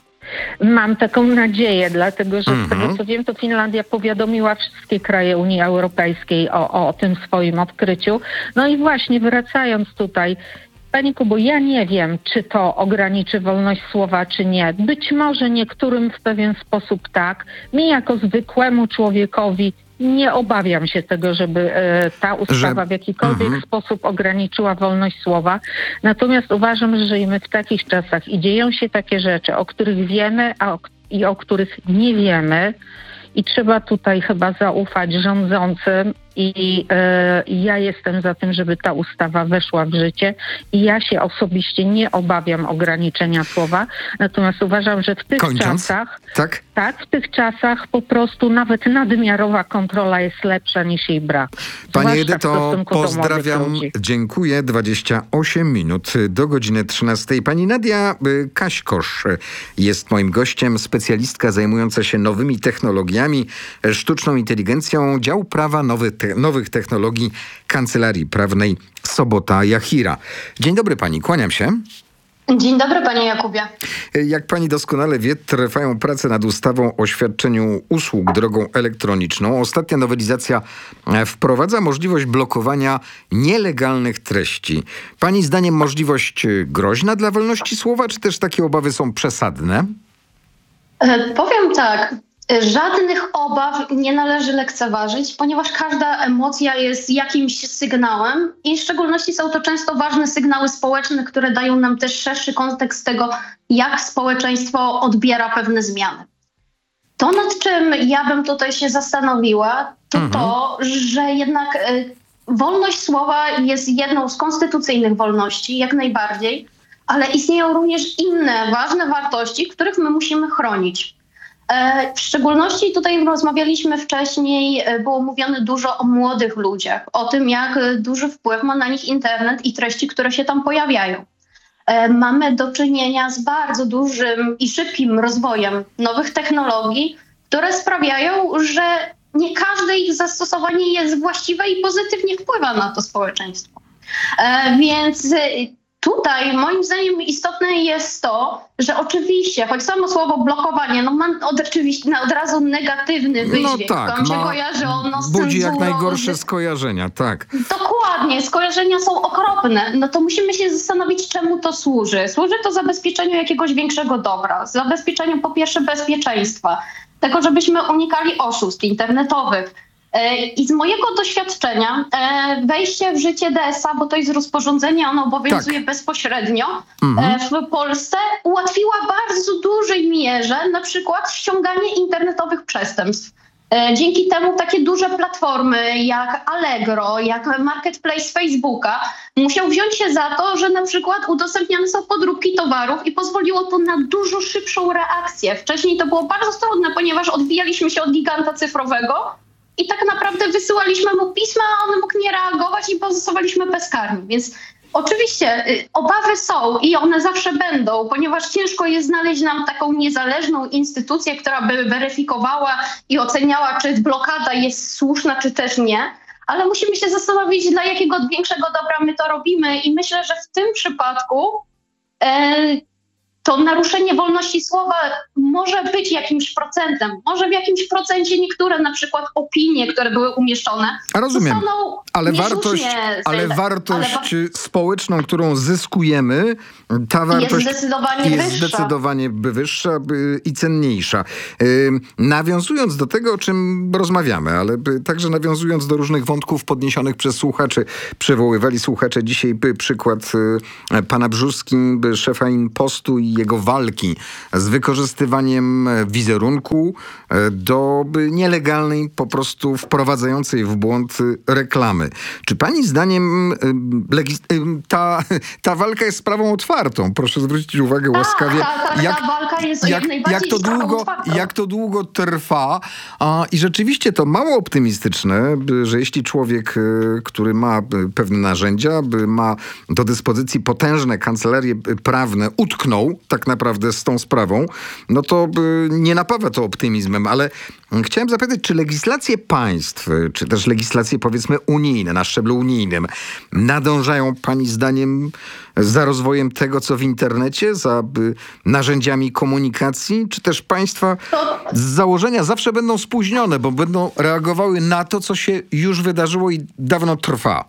Mam taką nadzieję, dlatego że Mhm. z tego co wiem, to Finlandia powiadomiła wszystkie kraje Unii Europejskiej o, o tym swoim odkryciu. No i właśnie wracając tutaj, Panie Kubo, ja nie wiem, czy to ograniczy wolność słowa, czy nie. Być może niektórym w pewien sposób tak. Mi jako zwykłemu człowiekowi nie obawiam się tego, żeby e, ta ustawa Że- w jakikolwiek Mhm. sposób ograniczyła wolność słowa. Natomiast uważam, że żyjemy w takich czasach i dzieją się takie rzeczy, o których wiemy, a o, i o których nie wiemy. I trzeba tutaj chyba zaufać rządzącym i e, ja jestem za tym, żeby ta ustawa weszła w życie i ja się osobiście nie obawiam ograniczenia słowa, natomiast uważam, że w tych Kończąc, czasach, tak? tak, w tych czasach po prostu nawet nadmiarowa kontrola jest lepsza niż jej brak. Pani Zwłaszcza w Edyto, stosunku do młodych pozdrawiam. ludzi. Dziękuję. dwadzieścia osiem minut do godziny trzynastej. Pani Nadia y, Kaśkosz y, jest moim gościem, specjalistka zajmująca się nowymi technologiami, y, sztuczną inteligencją, dział prawa nowy te, nowych technologii Kancelarii Prawnej Sobota Jachira. Dzień dobry pani, kłaniam się. Dzień dobry, panie Jakubie. Jak pani doskonale wie, trwają prace nad ustawą o świadczeniu usług drogą elektroniczną. Ostatnia nowelizacja e, wprowadza możliwość blokowania nielegalnych treści. Pani zdaniem możliwość e, groźna dla wolności słowa, czy też takie obawy są przesadne? E, Powiem tak, e, żadnych obaw nie należy lekceważyć, ponieważ każda emocja jest jakimś sygnałem i w szczególności są to często ważne sygnały społeczne, które dają nam też szerszy kontekst tego, jak społeczeństwo odbiera pewne zmiany. To, nad czym ja bym tutaj się zastanowiła, to Mhm. to, że jednak e, wolność słowa jest jedną z konstytucyjnych wolności, jak najbardziej, ale istnieją również inne ważne wartości, których my musimy chronić. E, W szczególności tutaj rozmawialiśmy wcześniej, e, było mówione dużo o młodych ludziach, o tym, jak e, duży wpływ ma na nich internet i treści, które się tam pojawiają. e, mamy do czynienia z bardzo dużym i szybkim rozwojem nowych technologii, które sprawiają, że nie każde ich zastosowanie jest właściwe i pozytywnie wpływa na to społeczeństwo. E, więc tutaj moim zdaniem istotne jest to, że oczywiście, choć samo słowo blokowanie, no ma od, oczywiście od razu negatywny wydźwięk. No tak, Tam się ma, kojarzy ono z budzi jak cenzurą, najgorsze z... skojarzenia, tak. Dokładnie, skojarzenia są okropne. No to musimy się zastanowić, czemu to służy. Służy to zabezpieczeniu jakiegoś większego dobra, zabezpieczeniu po pierwsze bezpieczeństwa, tego, żebyśmy unikali oszustw internetowych. I z mojego doświadczenia wejście w życie D S A, bo to jest rozporządzenie, ono obowiązuje tak. bezpośrednio mhm. w Polsce, ułatwiła bardzo dużej mierze na przykład ściąganie internetowych przestępstw. Dzięki temu takie duże platformy jak Allegro, jak Marketplace Facebooka musiał wziąć się za to, że na przykład udostępniane są podróbki towarów i pozwoliło to na dużo szybszą reakcję. Wcześniej to było bardzo trudne, ponieważ odbijaliśmy się od giganta cyfrowego i tak naprawdę wysyłaliśmy mu pisma, a on mógł nie reagować i pozostawaliśmy bezkarni. Więc oczywiście y, obawy są i one zawsze będą, ponieważ ciężko jest znaleźć nam taką niezależną instytucję, która by weryfikowała i oceniała, czy blokada jest słuszna, czy też nie. Ale musimy się zastanowić, dla jakiego większego dobra my to robimy i myślę, że w tym przypadku y, to naruszenie wolności słowa może być jakimś procentem. Może w jakimś procencie niektóre na przykład opinie, które były umieszczone, rozumiem, zostaną ale wartość, ale wartość ale wa- społeczną, którą zyskujemy, ta wartość jest zdecydowanie jest wyższa. zdecydowanie wyższa i cenniejsza. Yy, nawiązując do tego, o czym rozmawiamy, ale także nawiązując do różnych wątków podniesionych przez słuchaczy, przywoływali słuchacze dzisiaj przykład yy, pana Brzóski, szefa Impostu i jego walki z wykorzystywaniem wizerunku do nielegalnej, po prostu wprowadzającej w błąd reklamy. Czy pani zdaniem legis- ta, ta walka jest sprawą otwartą? Proszę zwrócić uwagę łaskawie. Ta, ta, ta, jak, ta walka jest jak, jak najbardziej jak to długo, otwartą. jak to długo trwa? A, I rzeczywiście to mało optymistyczne, że jeśli człowiek, który ma pewne narzędzia, ma do dyspozycji potężne kancelarie prawne, utknął tak naprawdę z tą sprawą, no to nie napawa to optymizmem, ale chciałem zapytać, czy legislacje państw, czy też legislacje powiedzmy unijne, na szczeblu unijnym, nadążają pani zdaniem za rozwojem tego, co w internecie, za narzędziami komunikacji, czy też państwa z założenia zawsze będą spóźnione, bo będą reagowały na to, co się już wydarzyło i dawno trwa?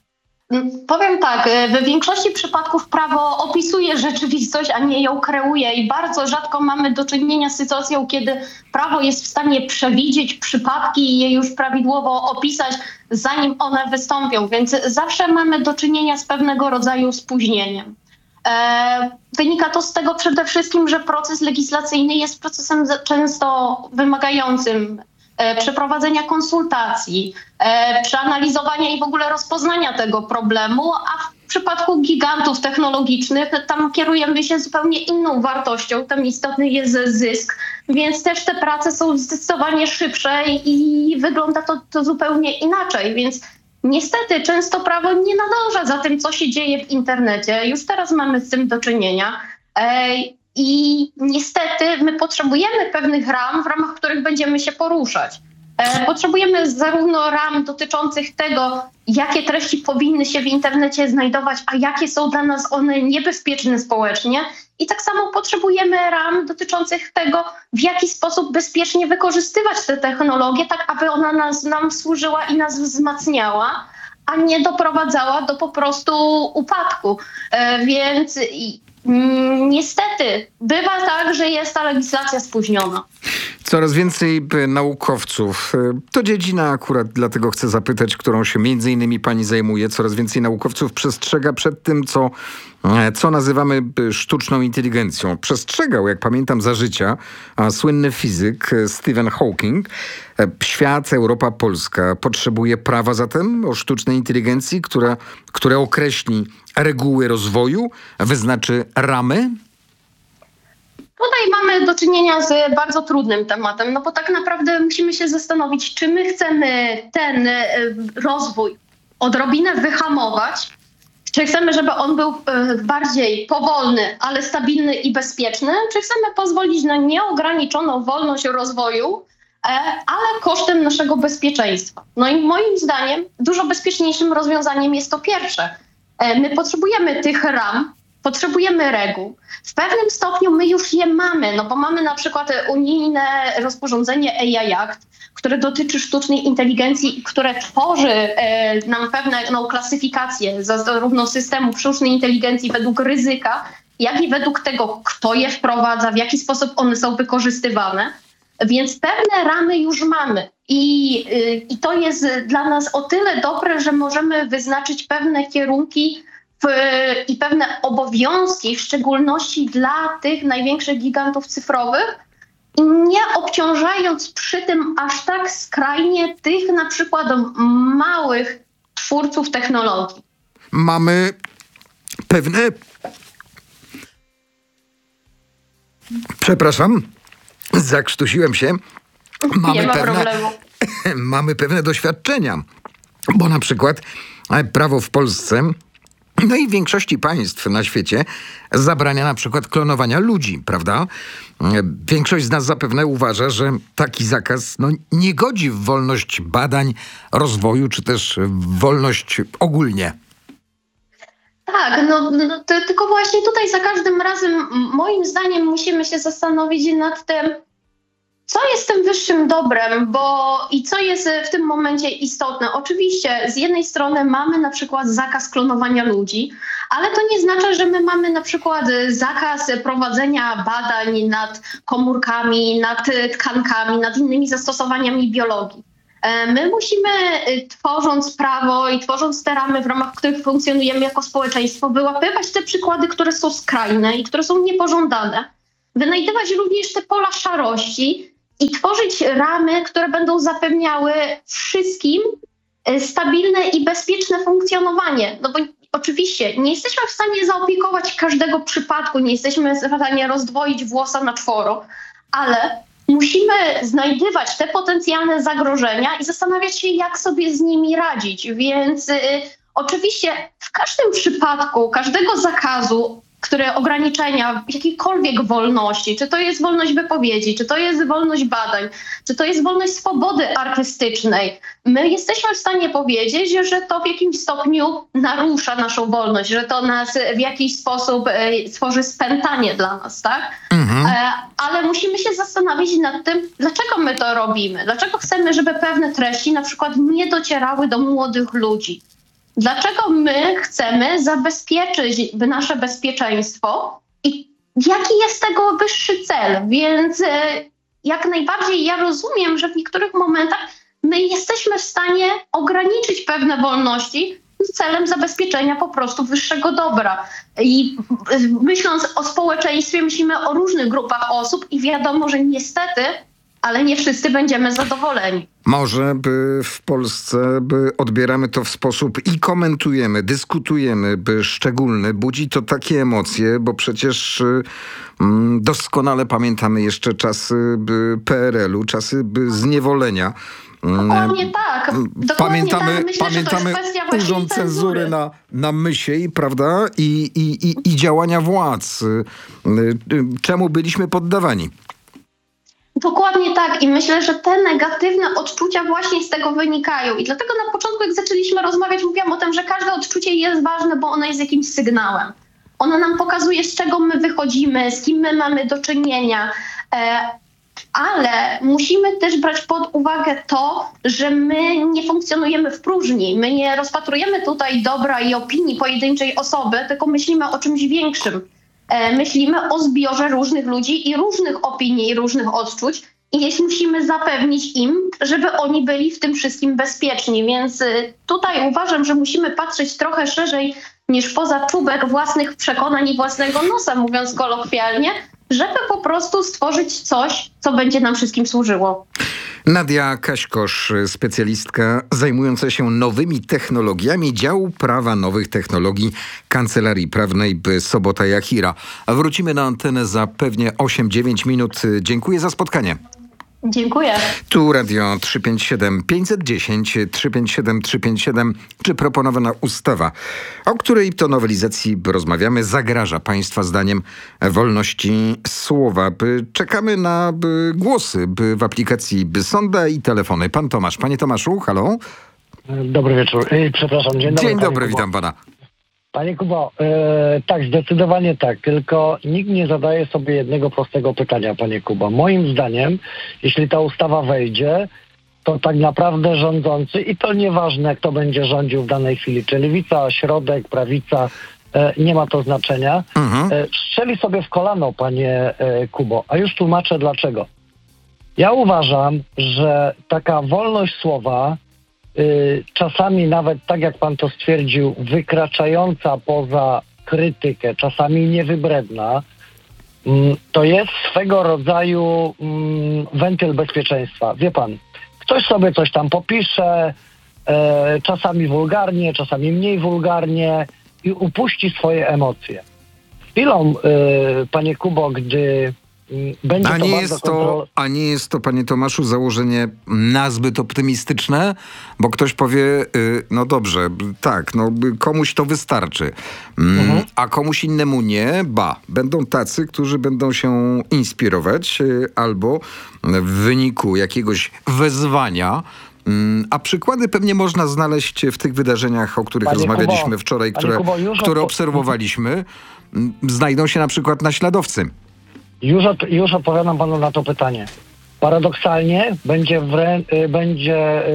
Powiem tak, w większości przypadków prawo opisuje rzeczywistość, a nie ją kreuje i bardzo rzadko mamy do czynienia z sytuacją, kiedy prawo jest w stanie przewidzieć przypadki i je już prawidłowo opisać, zanim one wystąpią, więc zawsze mamy do czynienia z pewnego rodzaju spóźnieniem. E, wynika to z tego przede wszystkim, że proces legislacyjny jest procesem często wymagającym E, przeprowadzenia konsultacji, e, przeanalizowania i w ogóle rozpoznania tego problemu, a w przypadku gigantów technologicznych tam kierujemy się zupełnie inną wartością, tam istotny jest zysk, więc też te prace są zdecydowanie szybsze i wygląda to, to zupełnie inaczej, więc niestety często prawo nie nadąża za tym, co się dzieje w internecie. Już teraz mamy z tym do czynienia. E, I niestety my potrzebujemy pewnych ram, w ramach których będziemy się poruszać. E, potrzebujemy zarówno ram dotyczących tego, jakie treści powinny się w internecie znajdować, a jakie są dla nas one niebezpieczne społecznie. I tak samo potrzebujemy ram dotyczących tego, w jaki sposób bezpiecznie wykorzystywać te technologie, tak aby ona nas, nam służyła i nas wzmacniała, a nie doprowadzała do po prostu upadku. E, więc... I, Niestety, bywa tak, że jest ta legislacja spóźniona. Coraz więcej naukowców, to dziedzina akurat, dlatego chcę zapytać, którą się między innymi pani zajmuje, coraz więcej naukowców przestrzega przed tym, co, co nazywamy sztuczną inteligencją. Przestrzegał, jak pamiętam, za życia słynny fizyk Stephen Hawking. Świat, Europa, Polska potrzebuje prawa zatem o sztucznej inteligencji, która, które określi reguły rozwoju, wyznaczy ramy? Tutaj mamy do czynienia z bardzo trudnym tematem, no bo tak naprawdę musimy się zastanowić, czy my chcemy ten rozwój odrobinę wyhamować, Czy chcemy, żeby on był e, bardziej powolny, ale stabilny i bezpieczny? Czy chcemy pozwolić na nieograniczoną wolność rozwoju, e, ale kosztem naszego bezpieczeństwa? No i moim zdaniem dużo bezpieczniejszym rozwiązaniem jest to pierwsze. E, my potrzebujemy tych ram, potrzebujemy reguł. W pewnym stopniu my już je mamy, no bo mamy na przykład unijne rozporządzenie A I Act, które dotyczy sztucznej inteligencji, które tworzy e, nam pewną klasyfikację zarówno systemu sztucznej inteligencji według ryzyka, jak i według tego, kto je wprowadza, w jaki sposób one są wykorzystywane. Więc pewne ramy już mamy. I, y, i to jest dla nas o tyle dobre, że możemy wyznaczyć pewne kierunki w, i pewne obowiązki, w szczególności dla tych największych gigantów cyfrowych, i nie obciążając przy tym aż tak skrajnie tych na przykład małych twórców technologii. Mamy pewne... Przepraszam, zakrztusiłem się. Mamy nie ma pewne, problemu. Mamy pewne doświadczenia, bo na przykład prawo w Polsce, no i w większości państw na świecie zabrania na przykład klonowania ludzi, prawda? Większość z nas zapewne uważa, że taki zakaz no, nie godzi w wolność badań, rozwoju, czy też w wolność ogólnie. Tak, no, no to, tylko właśnie tutaj za każdym razem moim zdaniem musimy się zastanowić nad tym, co jest tym wyższym dobrem, bo i co jest w tym momencie istotne. Oczywiście z jednej strony mamy na przykład zakaz klonowania ludzi, ale to nie znaczy, że my mamy na przykład zakaz prowadzenia badań nad komórkami, nad tkankami, nad innymi zastosowaniami biologii. My musimy, tworząc prawo i tworząc te ramy, w ramach których funkcjonujemy jako społeczeństwo, wyłapywać te przykłady, które są skrajne i które są niepożądane, wynajdywać również te pola szarości i tworzyć ramy, które będą zapewniały wszystkim stabilne i bezpieczne funkcjonowanie. No bo oczywiście nie jesteśmy w stanie zaopiekować każdego przypadku, nie jesteśmy w stanie rozdwoić włosa na czworo, ale musimy znajdywać te potencjalne zagrożenia i zastanawiać się, jak sobie z nimi radzić. Więc y, oczywiście w każdym przypadku, każdego zakazu, które ograniczenia jakiejkolwiek wolności, czy to jest wolność wypowiedzi, czy to jest wolność badań, czy to jest wolność swobody artystycznej, my jesteśmy w stanie powiedzieć, że to w jakimś stopniu narusza naszą wolność, że to nas w jakiś sposób e, tworzy spętanie dla nas, tak? Mhm. E, ale musimy się zastanowić nad tym, dlaczego my to robimy, dlaczego chcemy, żeby pewne treści na przykład nie docierały do młodych ludzi. Dlaczego my chcemy zabezpieczyć nasze bezpieczeństwo i jaki jest tego wyższy cel? Więc jak najbardziej ja rozumiem, że w niektórych momentach my jesteśmy w stanie ograniczyć pewne wolności celem zabezpieczenia po prostu wyższego dobra. I myśląc o społeczeństwie, myślimy o różnych grupach osób i wiadomo, że niestety, ale nie wszyscy będziemy zadowoleni. Może by w Polsce by odbieramy to w sposób i komentujemy, dyskutujemy, by szczególny. Budzi to takie emocje, bo przecież mm, doskonale pamiętamy jeszcze czasy P R L-u, czasy zniewolenia. Dokładnie tak. Dokładnie pamiętamy tak. Myślę, pamiętamy że to jest kwestia właśnie urząd cenzury, cenzury na, na Mysiej, prawda? I, i, i, i działania władz. Czemu byliśmy poddawani? Dokładnie tak i myślę, że te negatywne odczucia właśnie z tego wynikają i dlatego na początku, jak zaczęliśmy rozmawiać, mówiłam o tym, że każde odczucie jest ważne, bo ono jest jakimś sygnałem. Ono nam pokazuje, z czego my wychodzimy, z kim my mamy do czynienia, e, ale musimy też brać pod uwagę to, że my nie funkcjonujemy w próżni. My nie rozpatrujemy tutaj dobra i opinii pojedynczej osoby, tylko myślimy o czymś większym. Myślimy o zbiorze różnych ludzi i różnych opinii i różnych odczuć i musimy zapewnić im, żeby oni byli w tym wszystkim bezpieczni. Więc tutaj uważam, że musimy patrzeć trochę szerzej niż poza czubek własnych przekonań i własnego nosa, mówiąc kolokwialnie, żeby po prostu stworzyć coś, co będzie nam wszystkim służyło. Nadia Kaśkosz, specjalistka zajmująca się nowymi technologiami, działu prawa nowych technologii Kancelarii Prawnej Sobota Jachira. Wrócimy na antenę za pewnie osiem dziewięć minut. Dziękuję za spotkanie. Dziękuję. Tu Radio trzysta pięćdziesiąt siedem pięćset dziesięć trzysta pięćdziesiąt siedem trzysta pięćdziesiąt siedem, czy proponowana ustawa, o której to nowelizacji rozmawiamy, zagraża państwa zdaniem wolności słowa. By czekamy na by głosy by w aplikacji by Sonda i telefony. Pan Tomasz. Panie Tomaszu, halo? Dobry wieczór. Ej, przepraszam, dzień dobry. Dzień dobry, Kubo. witam pana. Panie Kubo, e, tak, zdecydowanie tak, tylko nikt nie zadaje sobie jednego prostego pytania, panie Kubo. Moim zdaniem, jeśli ta ustawa wejdzie, to tak naprawdę rządzący, i to nieważne, kto będzie rządził w danej chwili, czy lewica, środek, prawica, e, nie ma to znaczenia, Mhm. e, strzeli sobie w kolano, panie e, Kubo, a już tłumaczę dlaczego. Ja uważam, że taka wolność słowa, y, czasami nawet, tak jak pan to stwierdził, wykraczająca poza krytykę, czasami niewybredna, mm, to jest swego rodzaju mm, wentyl bezpieczeństwa. Wie pan, ktoś sobie coś tam popisze, e, czasami wulgarnie, czasami mniej wulgarnie i upuści swoje emocje. Chwilą, y, panie Kubo, gdy mm, będzie A to nie, bardzo jest to, kontrol... a nie jest to, panie Tomaszu, założenie nazbyt optymistyczne? Bo ktoś powie, y, no dobrze, tak, no y, komuś to wystarczy, mm, Mhm. a komuś innemu nie, ba. Będą tacy, którzy będą się inspirować y, albo w wyniku jakiegoś wezwania, mm, a przykłady pewnie można znaleźć w tych wydarzeniach, o których Panie rozmawialiśmy Kubo, wczoraj, panie które, Kubo, już które odpo- obserwowaliśmy. Mm, Znajdą się na przykład naśladowcy. Już, od, już odpowiadam panu na to pytanie. Paradoksalnie będzie, wrę, y, będzie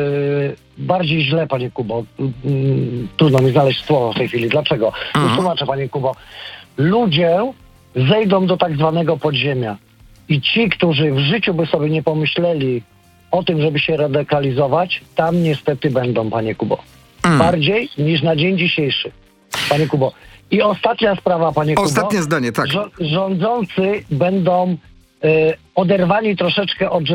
y, bardziej źle, panie Kubo. Y, y, trudno mi znaleźć słowo w tej chwili. Dlaczego? Mhm. Już tłumaczę, panie Kubo. Ludzie zejdą do tak zwanego podziemia. I ci, którzy w życiu by sobie nie pomyśleli o tym, żeby się radykalizować, tam niestety będą, panie Kubo. Mm. Bardziej niż na dzień dzisiejszy, panie Kubo. I ostatnia sprawa, panie Kubo. Ostatnie zdanie, tak. Rzo- rządzący będą y, oderwani troszeczkę od